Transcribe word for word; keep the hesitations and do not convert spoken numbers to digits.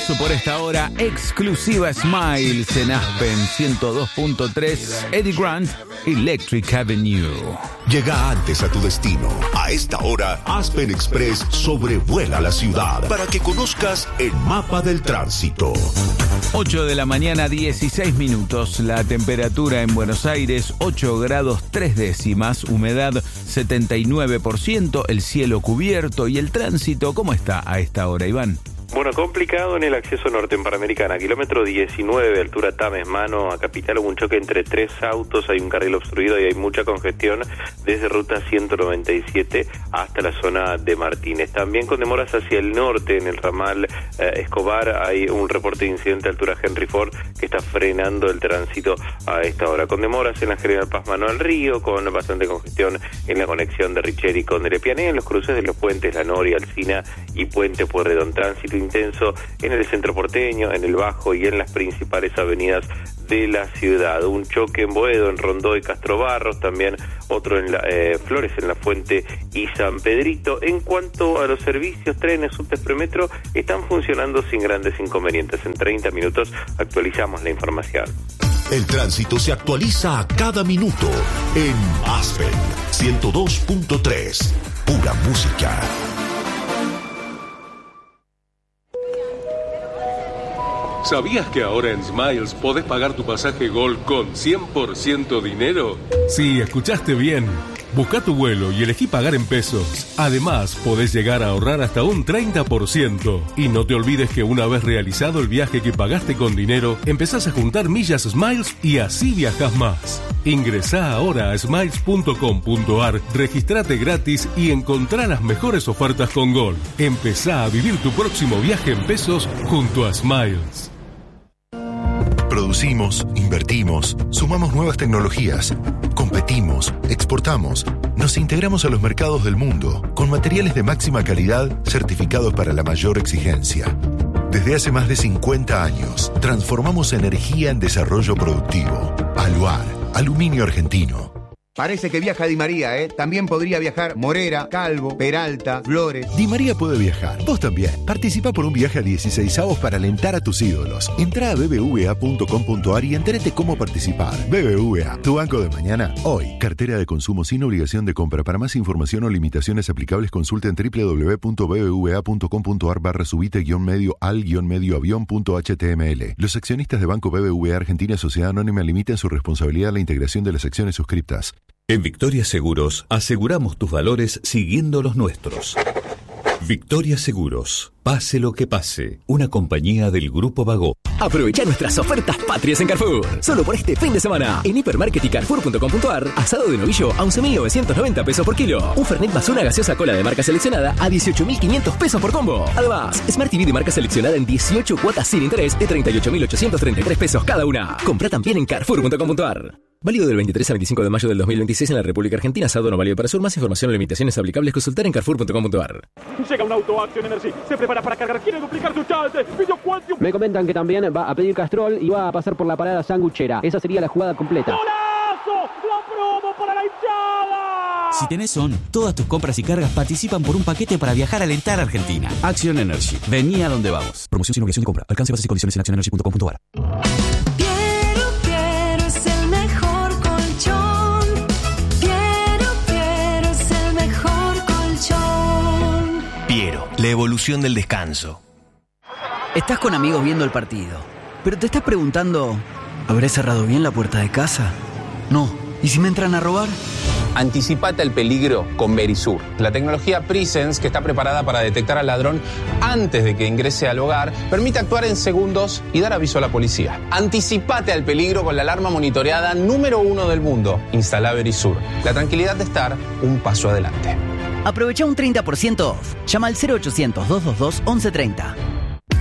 por esta hora exclusiva Smiles en Aspen ciento dos punto tres, Eddie Grant, Electric Avenue. Llega antes a tu destino. A esta hora, Aspen Express sobrevuela la ciudad para que conozcas el mapa del tránsito. ocho de la mañana, dieciséis minutos. La temperatura en Buenos Aires, ocho grados tres décimas. Humedad, setenta y nueve por ciento. El cielo cubierto. ¿Y el tránsito cómo está a esta hora, Iván? Bueno, complicado en el acceso norte en Panamericana, kilómetro diecinueve, altura Tames, Mano a Capital, hubo un choque entre tres autos, hay un carril obstruido y hay mucha congestión desde ruta ciento noventa y siete hasta la zona de Martínez. También con demoras hacia el norte, en el ramal eh, Escobar, hay un reporte de incidente a altura Henry Ford que está frenando el tránsito a esta hora. Con demoras en la General Paz Manuel Río, con bastante congestión en la conexión de Richeri con Derepiané, en los cruces de los puentes La Noria, Alsina y Puente Pueyrredón. Tránsito intenso en el centro porteño, en el Bajo y en las principales avenidas de la ciudad. Un choque en Boedo, en Rondó y Castro Barros, también otro en la, eh, Flores, en La Fuente y San Pedrito. En cuanto a los servicios, trenes, subtes, premetro, están funcionando sin grandes inconvenientes. En treinta minutos actualizamos la información. El tránsito se actualiza a cada minuto en Aspen ciento dos punto tres. Pura música. ¿Sabías que ahora en Smiles podés pagar tu pasaje Gol con cien por ciento dinero? Sí, escuchaste bien. Busca tu vuelo y elegí pagar en pesos. Además, podés llegar a ahorrar hasta un treinta por ciento. Y no te olvides que una vez realizado el viaje que pagaste con dinero, empezás a juntar millas Smiles y así viajás más. Ingresá ahora a smiles punto com punto ar, registrate gratis y encontrá las mejores ofertas con Gol. Empezá a vivir tu próximo viaje en pesos junto a Smiles. Producimos, invertimos, sumamos nuevas tecnologías, competimos, exportamos, nos integramos a los mercados del mundo con materiales de máxima calidad certificados para la mayor exigencia. Desde hace más de cincuenta años, transformamos energía en desarrollo productivo. Aluar, aluminio argentino. Parece que viaja Di María, ¿eh? También podría viajar Morera, Calvo, Peralta, Flores. Di María puede viajar. Vos también. Participa por un viaje a dieciseisavos para alentar a tus ídolos. Entrá a b b v a punto com punto ar y entérate cómo participar. B B V A, tu banco de mañana, hoy. Cartera de consumo sin obligación de compra. Para más información o limitaciones aplicables, consulta en w w w punto b b v a punto com punto ar barra subite guión medio al guión medio avión punto h t m l. Los accionistas de Banco B B V A Argentina Sociedad Anónima limitan su responsabilidad a la integración de las acciones suscriptas. En Victoria Seguros aseguramos tus valores siguiendo los nuestros. Victoria Seguros, pase lo que pase, una compañía del Grupo Bagó. Aprovecha nuestras ofertas patrias en Carrefour. Solo por este fin de semana. En Hipermarket y Carrefour punto com punto ar, asado de novillo a once mil novecientos noventa pesos por kilo. Un Fernet más una gaseosa cola de marca seleccionada a dieciocho mil quinientos pesos por combo. Además, Smart T V de marca seleccionada en dieciocho cuotas sin interés de treinta y ocho mil ochocientos treinta y tres pesos cada una. Compra también en Carrefour punto com punto ar. Válido del veintitrés al veinticinco de mayo del dos mil veintiséis en la República Argentina. Asado no válido para sur. Más información o limitaciones aplicables consultar en Carrefour punto com punto ar. Llega un auto Action Energy. Se prepara para cargar. Quiere duplicar su chance. Video Quantum. Me comentan que también va a pedir Castrol y va a pasar por la parada sanguchera. Esa sería la jugada completa. ¡Golazo! ¡La promo para la hinchada! Si tenés O N, todas tus compras y cargas participan por un paquete para viajar a alentar a Argentina. Action Energy. Vení a donde vamos. Promoción sin obligación de compra. Alcance, bases y condiciones en action energy punto com punto ar. La evolución del descanso. Estás con amigos viendo el partido, pero te estás preguntando, ¿habré cerrado bien la puerta de casa? No. ¿Y si me entran a robar? Anticipate al peligro con Verisur, la tecnología Presence que está preparada para detectar al ladrón antes de que ingrese al hogar, permite actuar en segundos y dar aviso a la policía. Anticipate al peligro con la alarma monitoreada número uno del mundo. Instala Verisur, la tranquilidad de estar un paso adelante. Aprovecha un treinta por ciento off. Llama al cero ochocientos, doscientos veintidós, once treinta.